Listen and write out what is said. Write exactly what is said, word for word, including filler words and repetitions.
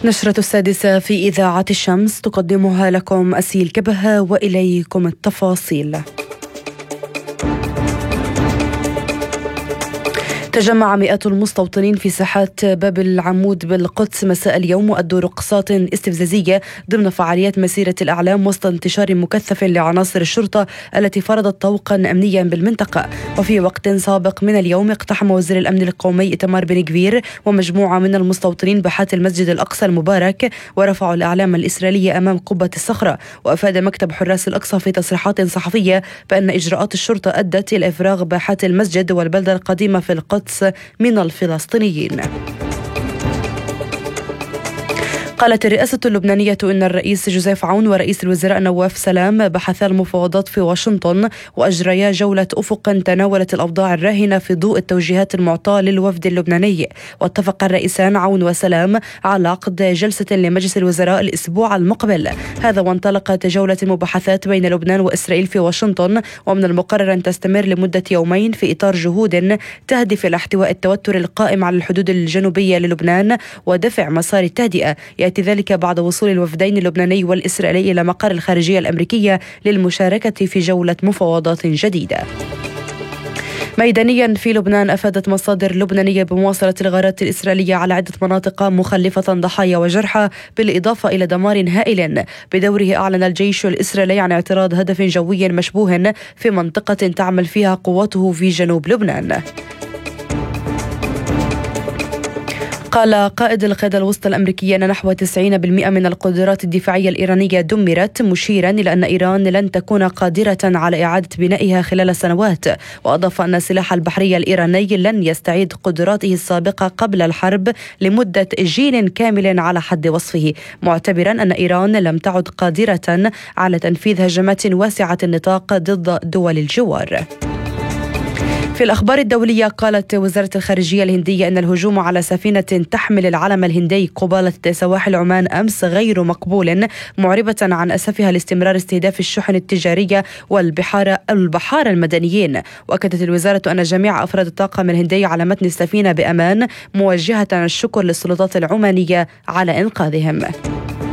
نشرة السادسة في إذاعة الشمس تقدمها لكم أسيل كبهة، وإليكم التفاصيل. تجمع مئات المستوطنين في ساحات باب العمود بالقدس مساء اليوم وأدوا رقصات استفزازية ضمن فعاليات مسيرة الأعلام وسط انتشار مكثف لعناصر الشرطة التي فرضت طوقا أمنيا بالمنطقة. وفي وقت سابق من اليوم اقتحم وزير الأمن القومي إيتمار بن غفير ومجموعة من المستوطنين باحات المسجد الأقصى المبارك ورفعوا الأعلام الإسرائيلية أمام قبة الصخرة. وأفاد مكتب حراس الأقصى في تصريحات صحفية بأن إجراءات الشرطة أدت إلى إفراغ باحات المسجد والبلدة القديمة في القدس من الفلسطينيين. قالت الرئاسة اللبنانية إن الرئيس جوزيف عون ورئيس الوزراء نواف سلام بحثا المفاوضات في واشنطن وأجريا جولة أفق تناولت الأوضاع الراهنة في ضوء التوجيهات المعطاة للوفد اللبناني. واتفق الرئيسان عون وسلام على عقد جلسة لمجلس الوزراء الأسبوع المقبل. هذا وانطلقت جولة المباحثات بين لبنان وإسرائيل في واشنطن، ومن المقرر أن تستمر لمدة يومين في إطار جهود تهدف إلى احتواء التوتر القائم على الحدود الجنوبية للبنان ودفع مسار التهدئة. يأتي ذلك بعد وصول الوفدين اللبناني والإسرائيلي إلى مقر الخارجية الأمريكية للمشاركة في جولة مفاوضات جديدة. ميدانيا في لبنان، أفادت مصادر لبنانية بمواصلة الغارات الإسرائيلية على عدة مناطق مخلفة ضحايا وجرحى بالإضافة إلى دمار هائل. بدوره أعلن الجيش الإسرائيلي عن اعتراض هدف جوي مشبوه في منطقة تعمل فيها قواته في جنوب لبنان. قال قائد القيادة الوسطى الأمريكية أن نحو تسعين بالمئة من القدرات الدفاعية الإيرانية دمرت، مشيرا إلى أن إيران لن تكون قادرة على إعادة بنائها خلال سنوات. وأضاف أن السلاح البحري الإيراني لن يستعيد قدراته السابقة قبل الحرب لمدة جيل كامل على حد وصفه، معتبرا أن إيران لم تعد قادرة على تنفيذ هجمات واسعة النطاق ضد دول الجوار. في الأخبار الدولية، قالت وزارة الخارجية الهندية أن الهجوم على سفينة تحمل العلم الهندي قبالة سواحل عمان أمس غير مقبول، معربة عن أسفها لاستمرار استهداف الشحن التجارية والبحار البحار المدنيين. وأكدت الوزارة أن جميع أفراد الطاقم الهندي على متن السفينة بأمان، موجهة الشكر للسلطات العمانية على إنقاذهم.